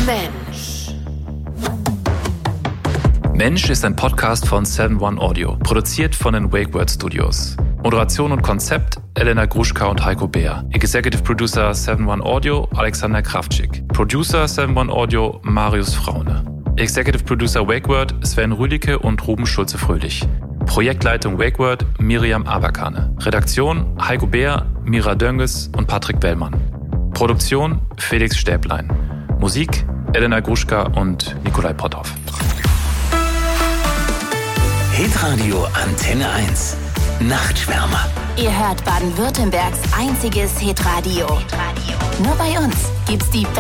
Mensch. Mensch ist ein Podcast von 7-One Audio, produziert von den WakeWord Studios. Moderation und Konzept Elena Gruschka und Heiko Beer. Executive Producer 7-One Audio Alexander Kravczyk. Producer 7-One Audio Marius Fraune. Executive Producer WakeWord Sven Rüdicke und Ruben Schulze-Fröhlich. Projektleitung WakeWord Miriam Aberkane. Redaktion Heiko Beer, Mira Dönges und Patrick Bellmann. Produktion Felix Stäblein. Musik Elena Gruschka und Nikolai Potthoff. Hitradio Antenne 1. Nachtschwärmer. Ihr hört Baden-Württembergs einziges Hitradio. Nur bei uns gibt's die